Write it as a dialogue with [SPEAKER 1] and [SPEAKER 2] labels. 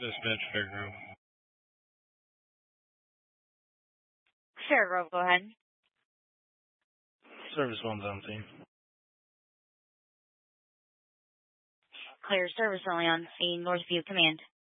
[SPEAKER 1] Dispatch Fairgrove.
[SPEAKER 2] Fairgrove, go ahead.
[SPEAKER 1] Service 117.
[SPEAKER 2] Clear service only on scene, Northview Command.